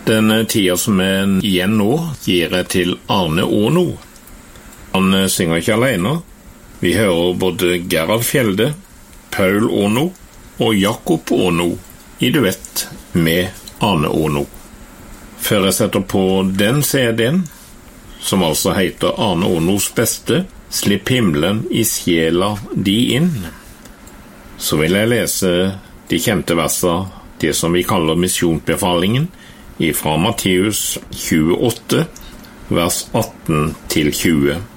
Den tida som igjen nå gir jeg til Arne Ono. Han synger ikke alene. Vi hører både Gerhard Fjelde, Paul Ono og Jakob Ono i duett med Arne Ono. Før jeg setter på den CD-en, som altså heter Arne Onos beste, Slipp himmelen i sjela de inn, så vil jeg lese de kjente verser, det som vi kaller misjonsbefalingen, fra Matteus 28, vers 18-20.